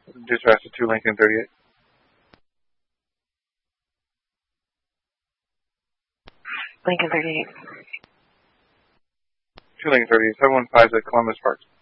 Dispatch to 2 Lincoln 38. 2 Lincoln 38. 2 Lincoln 38, 715 at Columbus Park.